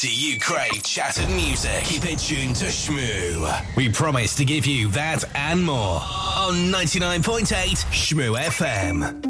Do you crave chattered music? Keep it tuned to Shmoo. We promise to give you that and more on 99.8 Shmoo FM.